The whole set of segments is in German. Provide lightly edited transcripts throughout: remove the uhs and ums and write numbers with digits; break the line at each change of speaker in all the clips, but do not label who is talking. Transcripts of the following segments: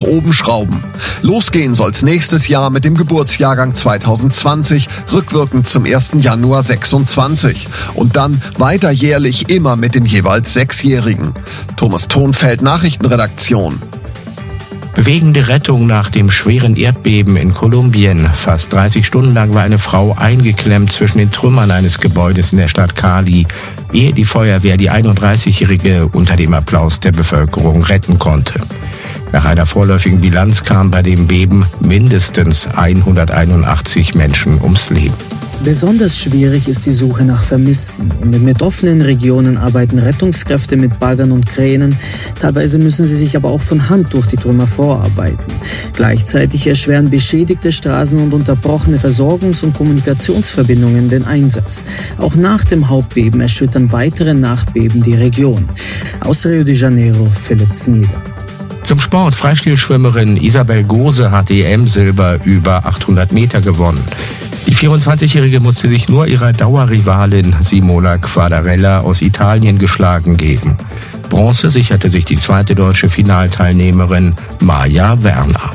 oben schrauben. Losgehen soll's nächstes Jahr mit dem Geburtsjahrgang 2020, rückwirkend zum 1. Januar 26. Und dann weiter jährlich immer mit den jeweils 6-Jährigen. Thomas Thonfeld, Nachrichtenredaktion.
Bewegende Rettung nach dem schweren Erdbeben in Kolumbien. Fast 30 Stunden lang war eine Frau eingeklemmt zwischen den Trümmern eines Gebäudes in der Stadt Cali, ehe die Feuerwehr die 31-Jährige unter dem Applaus der Bevölkerung retten konnte. Nach einer vorläufigen Bilanz kamen bei dem Beben mindestens 181 Menschen ums Leben.
Besonders schwierig ist die Suche nach Vermissten. In den betroffenen Regionen arbeiten Rettungskräfte mit Baggern und Kränen. Teilweise müssen sie sich aber auch von Hand durch die Trümmer vorarbeiten. Gleichzeitig erschweren beschädigte Straßen und unterbrochene Versorgungs- und Kommunikationsverbindungen den Einsatz. Auch nach dem Hauptbeben erschüttern weitere Nachbeben die Region. Aus Rio de Janeiro, Philipp Snieder.
Zum Sport. Freistilschwimmerin Isabel Gose hat EM-Silber über 800 Meter gewonnen. Die 24-Jährige musste sich nur ihrer Dauerrivalin Simona Quadarella aus Italien geschlagen geben. Bronze sicherte sich die zweite deutsche Finalteilnehmerin Maja Werner.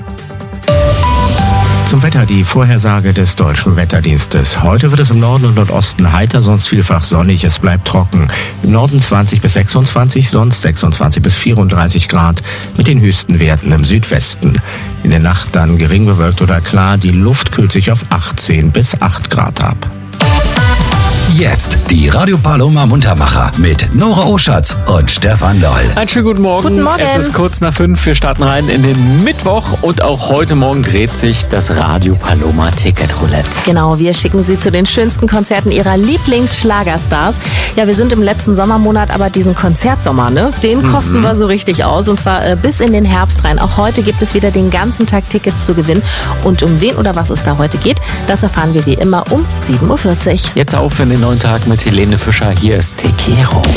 Zum Wetter die Vorhersage des Deutschen Wetterdienstes. Heute wird es im Norden und Nordosten heiter, sonst vielfach sonnig. Es bleibt trocken. Im Norden 20 bis 26, sonst 26 bis 34 Grad mit den höchsten Werten im Südwesten. In der Nacht dann gering bewölkt oder klar. Die Luft kühlt sich auf 18 bis 8 Grad ab.
Jetzt die Radio Paloma Muntermacher mit Nora Oschatz und Stefan Loll.
Einen schönen guten Morgen.
Guten Morgen.
Es ist kurz nach 5. Wir starten rein in den Mittwoch und auch heute Morgen dreht sich das Radio Paloma Ticket Roulette.
Genau, wir schicken Sie zu den schönsten Konzerten Ihrer Lieblingsschlagerstars. Ja, wir sind im letzten Sommermonat, aber diesen Konzertsommer, den kosten wir so richtig aus. Und zwar bis in den Herbst rein. Auch heute gibt es wieder den ganzen Tag Tickets zu gewinnen. Und um wen oder was es da heute geht, das erfahren wir wie immer um 7.40 Uhr.
Jetzt auf in den neuen Tag mit Helene Fischer. Hier ist Te Quiero.